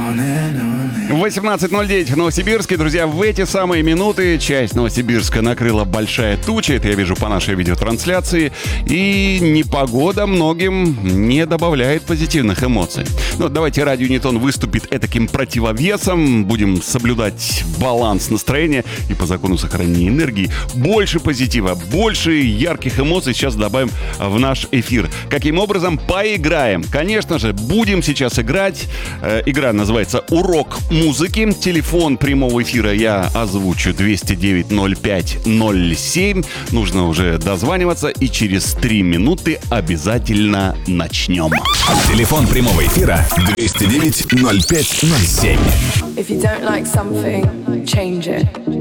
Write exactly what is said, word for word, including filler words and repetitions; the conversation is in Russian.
восемнадцать ноль девять в Новосибирске. Друзья, в эти самые минуты часть Новосибирска накрыла большая туча. Это я вижу по нашей видеотрансляции. И непогода многим не добавляет позитивных эмоций. Ну, давайте Радио Ньютон выступит этаким противовесом. Будем соблюдать баланс настроения. И по закону сохранения энергии больше позитива, больше ярких эмоций сейчас добавим в наш эфир. Каким образом? Поиграем. Конечно же, будем сейчас играть. Э, игра называется «Урок музыки». Телефон прямого эфира я озвучу: двести девять ноль пять ноль семь. Нужно уже дозваниваться, и через три минуты обязательно начнем. Телефон прямого эфира двести девять ноль пять ноль семь. If you don't like something, change it.